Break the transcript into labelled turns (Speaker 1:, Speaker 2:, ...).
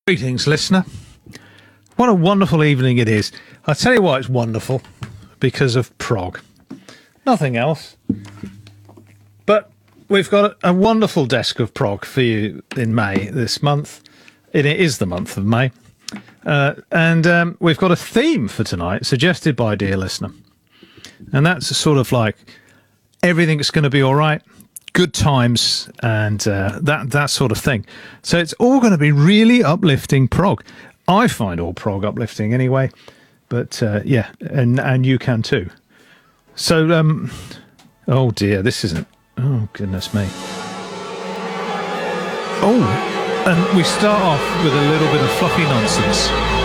Speaker 1: Greetings, listener. What a wonderful evening it is. I'll tell you why it's wonderful. Because of prog. Nothing else. But we've got a wonderful desk of prog for you in May this month. It is the month of May. And we've got a theme for tonight suggested by a dear listener. And that's sort of like everything's going to be all right. Good times and that sort of thing. So it's all going to be really uplifting prog. I find all prog uplifting anyway, but yeah, and you can too. So, oh dear, this isn't. Oh goodness me. Oh, and we start off with a little bit of fluffy nonsense.